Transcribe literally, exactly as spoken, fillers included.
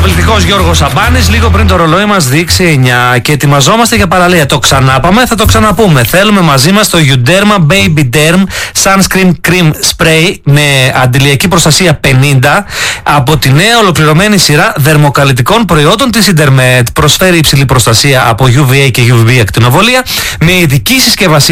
καταπληκτικός Γιώργος Σαμπάνης, λίγο πριν το ρολόι μας δείξει εννιά και ετοιμαζόμαστε για παραλία. Το ξανάπαμε, θα το ξαναπούμε. Θέλουμε μαζί μας το Euderma Baby Derm Sunscreen Cream Spray με αντιλιακή προστασία πενήντα από τη νέα ολοκληρωμένη σειρά δερμοκαλλιτικών προϊόντων της Intermed. Προσφέρει υψηλή προστασία από γιου βι έι και γιου βι μπι ακτινοβολία με ειδική συσκευασία